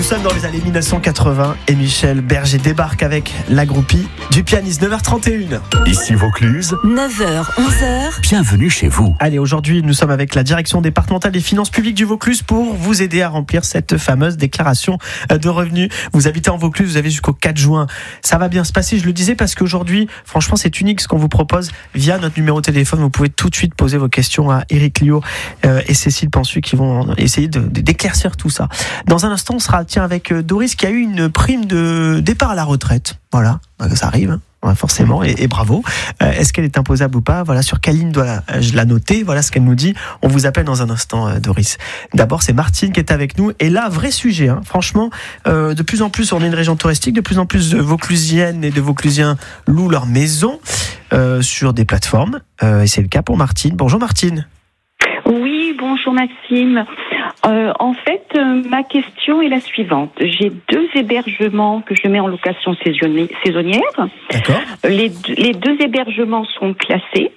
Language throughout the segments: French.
sommes dans les années 1980 et Michel Berger débarque avec la groupie du pianiste. 9h31. Ici Vaucluse, 9h, 11h. bienvenue chez vous. Allez, aujourd'hui, nous sommes avec la direction départementale des finances publiques du Vaucluse pour vous aider à remplir cette fameuse déclaration de revenus. Vous habitez en Vaucluse, vous avez jusqu'au 4 juin. Ça va bien se passer, je le disais, parce qu'aujourd'hui, franchement, c'est unique ce qu'on vous propose via notre numéro de téléphone. Vous pouvez tout de suite poser vos questions à Éric Liot et Cécile Pensu qui vont essayer d'éclaircir tout ça. Dans un instant, on sera avec Doris qui a eu une prime de départ à la retraite. Voilà, ça arrive, hein. Ouais, forcément, et bravo. Est-ce qu'elle est imposable ou pas? Voilà, sur quelle ligne dois-je la noter? Voilà ce qu'elle nous dit. On vous appelle dans un instant, Doris. D'abord, c'est Martine qui est avec nous. Et là, vrai sujet, hein. Franchement, de plus en plus, on est une région touristique, de plus en plus de Vauclusiennes et de Vauclusiens louent leur maison sur des plateformes. Et c'est le cas pour Martine. Bonjour Martine. Oui, bonjour Maxime. En fait, ma question est la suivante. J'ai 2 hébergements que je mets en location saisonnière. D'accord. Les 2 hébergements sont classés.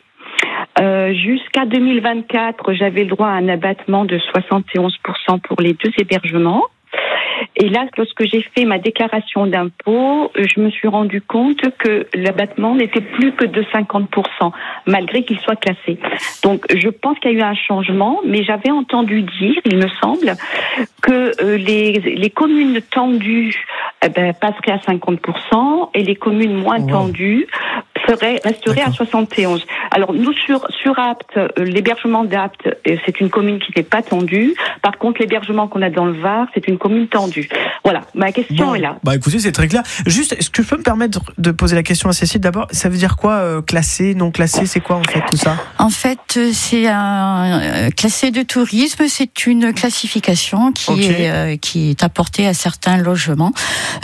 Jusqu'à 2024, j'avais le droit à un abattement de 71% pour les 2 hébergements. Et là, lorsque j'ai fait ma déclaration d'impôt, je me suis rendu compte que l'abattement n'était plus que de 50%, malgré qu'il soit classé. Donc, je pense qu'il y a eu un changement, mais j'avais entendu dire, il me semble, que les communes tendues passeraient à 50% et les communes moins tendues resteraient à 71%. Alors, nous, sur Apt, l'hébergement d'Apt, c'est une commune qui n'est pas tendue. Par contre, l'hébergement qu'on a dans le Var, c'est une commune tendue. Voilà, ma question est là. Bah écoutez, c'est très clair. Juste, est-ce que je peux me permettre de poser la question à Cécile d'abord? Ça veut dire quoi, classé, non classé? C'est quoi en fait tout ça? En fait, c'est un classé de tourisme. C'est une classification qui est apportée à certains logements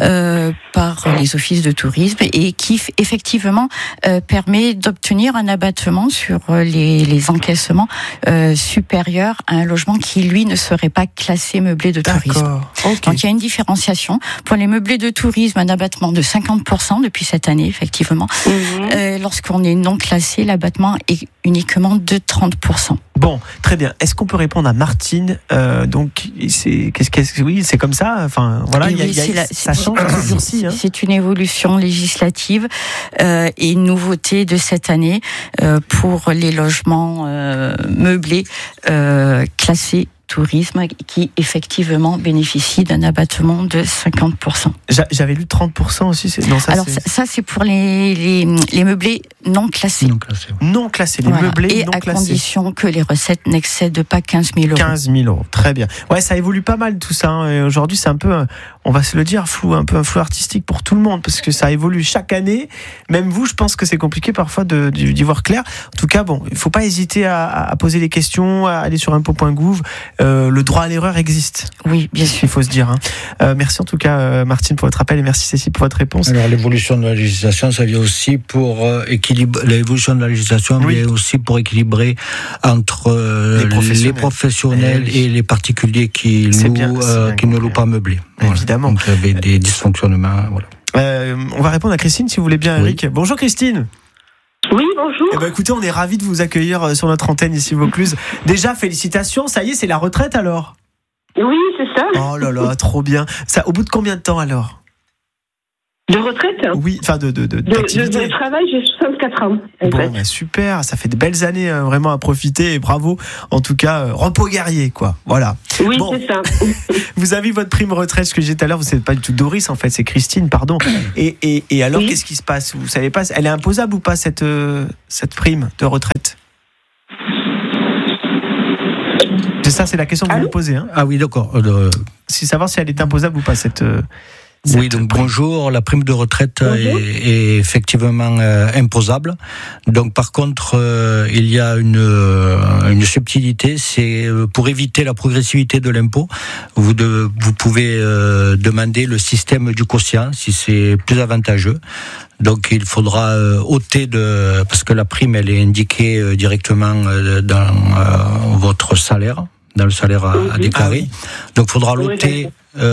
par les offices de tourisme et qui effectivement permet d'obtenir un abattement sur les encaissements supérieurs à un logement qui lui ne serait pas classé meublé de tourisme. Okay. Donc il y a une différenciation. Pour les meublés de tourisme, un abattement de 50% depuis cette année, effectivement. Lorsqu'on est non classé, l'abattement est uniquement de 30%. Bon, très bien. Est-ce qu'on peut répondre à Martine? Donc, oui, c'est comme ça. Enfin, voilà, ça change, ça se durcit. Hein. C'est une évolution législative et une nouveauté de cette année pour les logements meublés classés tourisme qui effectivement bénéficie d'un abattement de 50%. J'avais lu 30% aussi. Ça c'est pour les meublés non classés. Non classés, les meublés non classés. Et à condition que les recettes n'excèdent pas 15 000 euros. 15 000 euros, très bien. Ouais, ça évolue pas mal tout ça. Hein. Et aujourd'hui, c'est un peu, on va se le dire, un peu un flou artistique pour tout le monde parce que ça évolue chaque année. Même vous, je pense que c'est compliqué parfois d'y voir clair. En tout cas, bon, il faut pas hésiter à poser des questions, à aller sur impôt.gouv. Le droit à l'erreur existe. Oui, bien sûr. Il faut se dire. Hein. Merci en tout cas, Martine, pour votre appel et merci Cécile pour votre réponse. Alors, l'évolution de la législation, ça vient aussi pour l'évolution de la législation vient aussi pour équilibrer entre les professionnels et les particuliers qui ne louent pas meublés. Évidemment. Donc, il y avait des dysfonctionnements. Voilà. On va répondre à Christine, si vous voulez bien, Eric. Bonjour Christine. Oui, bonjour. Écoutez, on est ravis de vous accueillir sur notre antenne ici Vaucluse. Déjà, félicitations, ça y est, c'est la retraite alors? Oui, c'est ça. Oh là là, trop bien. Ça, au bout de combien de temps alors? De retraite? Oui, enfin de travail, j'ai 64 ans. Bon, bah super, ça fait de belles années vraiment à profiter et bravo. En tout cas, repos guerrier, quoi. Voilà. Oui, c'est ça. Vous avez votre prime retraite, ce que j'ai dit tout à l'heure, vous n'êtes pas du tout Doris, en fait, c'est Christine, pardon. Et alors, qu'est-ce qui se passe? Vous savez pas, elle est imposable ou pas cette prime de retraite? C'est ça, c'est la question que vous me posez. Hein. Ah oui, d'accord. C'est savoir si elle est imposable ou pas cette oui, donc bonjour. La prime de retraite est effectivement imposable. Donc par contre, il y a une subtilité, c'est pour éviter la progressivité de l'impôt, vous pouvez demander le système du quotient si c'est plus avantageux. Donc il faudra ôter parce que la prime elle est indiquée directement dans votre salaire, dans le salaire à déclarer. Donc il faudra l'ôter.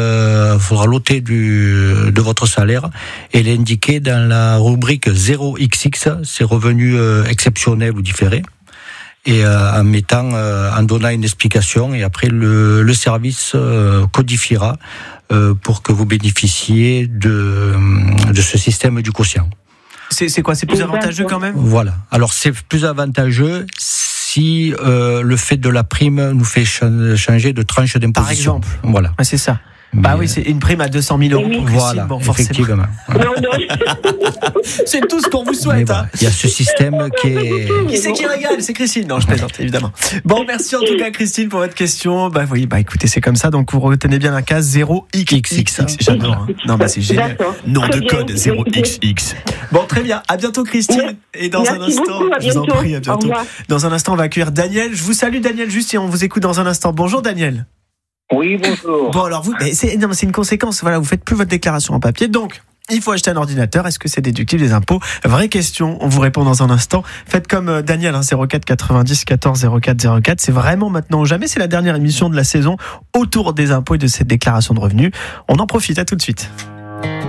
De votre salaire et l'indiquer dans la rubrique 0XX, c'est revenus exceptionnels ou différés. et en donnant une explication, et après le service codifiera pour que vous bénéficiez de ce système du quotient. C'est quoi? C'est plus avantageux quand même? Voilà. Alors c'est plus avantageux si le fait de la prime nous fait changer de tranche d'imposition. Par exemple. Voilà. Ah, c'est ça. Bah oui, c'est une prime à 200 000 euros pour Christine. Voilà, bon, effectivement. C'est tout ce qu'on vous souhaite. Voilà, il y a ce système qui est... Qui c'est qui régale? C'est Christine. Non, je plaisante, évidemment. Bon, merci en tout cas, Christine, pour votre question. Bah oui, écoutez, c'est comme ça. Donc, vous retenez bien la case 0XX. J'adore. Hein. Non, c'est génial. Nom de code 0XX. Bon, très bien. À bientôt, Christine. Et dans un instant, je vous en prie, à bientôt. Dans un instant, on va accueillir Daniel. Je vous salue, Daniel, juste et on vous écoute dans un instant. Bonjour, Daniel. Oui, bonjour. Bon, alors c'est une conséquence. Voilà, vous faites plus votre déclaration en papier, donc il faut acheter un ordinateur. Est-ce que c'est déductible des impôts? Vraie question. On vous répond dans un instant. Faites comme Daniel, 04 90 14 04 04. C'est vraiment maintenant ou jamais. C'est la dernière émission de la saison autour des impôts et de cette déclaration de revenus. On en profite. À tout de suite.